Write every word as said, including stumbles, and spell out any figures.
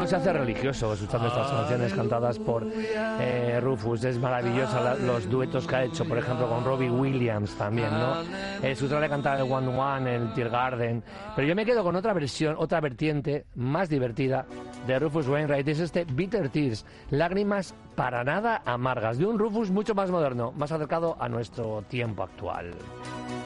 uno se hace religioso escuchando estas canciones cantadas por eh, Rufus. Es maravillosa la, los duetos que ha hecho, por ejemplo, con Robbie Williams también, ¿no? Eh, su otra le canta el One One, el Tear Garden. Pero yo me quedo con otra versión, otra vertiente más divertida de Rufus Wainwright. Es este Bitter Tears, lágrimas para nada amargas, de un Rufus mucho más moderno, más acercado a nuestro tiempo actual.